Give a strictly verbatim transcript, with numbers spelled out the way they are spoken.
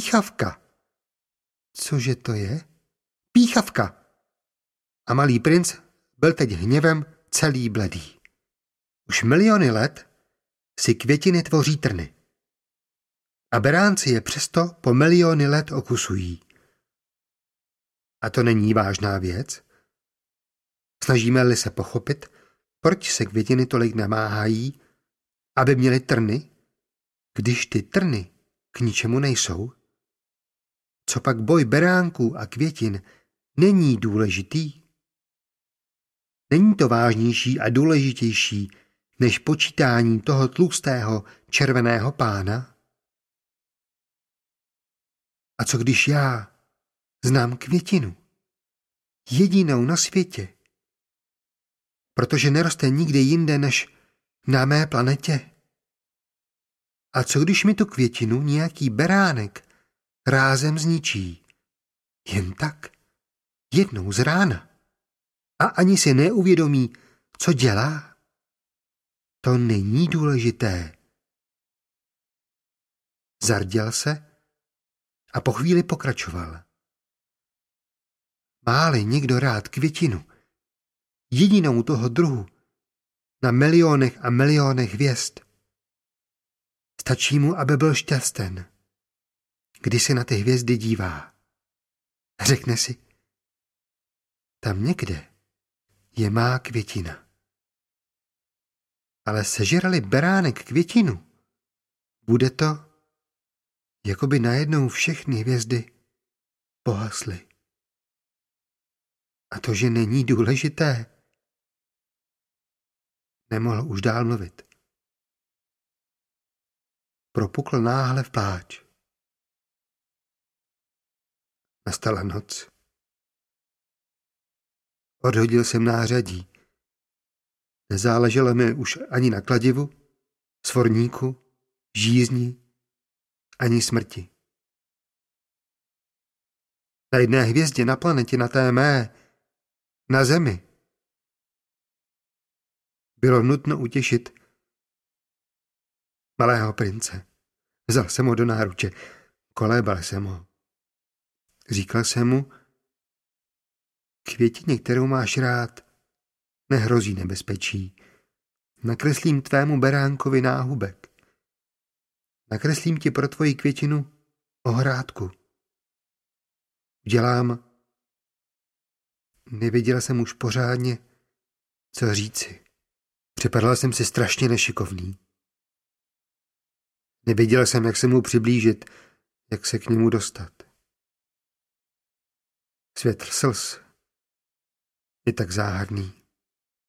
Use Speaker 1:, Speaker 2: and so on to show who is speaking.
Speaker 1: Píchavka. Cože to je? Píchavka. A malý princ byl teď hněvem celý bledý. Už miliony let si květiny tvoří trny. A beránci je přesto po miliony let okusují. A to není vážná věc? Snažíme-li se pochopit, proč se květiny tolik namáhají, aby měly trny, když ty trny k ničemu nejsou? Co pak boj beránků a květin není důležitý? Není to vážnější a důležitější než počítání toho tlustého červeného pána? A co když já znám květinu? Jedinou na světě. Protože neroste nikde jinde než na mé planetě. A co když mi tu květinu nějaký beránek rázem zničí? Jen tak, jednou z rána. A ani si neuvědomí, co dělá? To není důležité. Zarděl se a po chvíli pokračoval. Má-li někdo rád květinu, jedinou toho druhu, na milionech a milionech hvězd, stačí mu, aby byl šťasten, když se na ty hvězdy dívá. Řekne si, tam někde je má květina. Ale sežrali beránek květinu, bude to, jako by najednou všechny hvězdy pohasly. A to, že není důležité, nemohl už dál mluvit. Propukl náhle v pláč. Nastala noc. Odhodil jsem nářadí. Nezáleželo mi už ani na kladivu, svorníku, žízni, ani smrti. Na jedné hvězdě na planetě, na té mé, na Zemi, bylo nutno utěšit malého prince. Vzal jsem ho do náruče, kolébal jsem ho. Říkal jsem mu, květině, kterou máš rád, nehrozí nebezpečí. Nakreslím tvému beránkovi náhubek. Nakreslím ti pro tvoji květinu ohrádku. Udělám. Nevěděl jsem už pořádně, co říci. Připadal jsem si strašně nešikovný. Nevěděl jsem, jak se mu přiblížit, jak se k němu dostat. Svět slz je tak záhadný.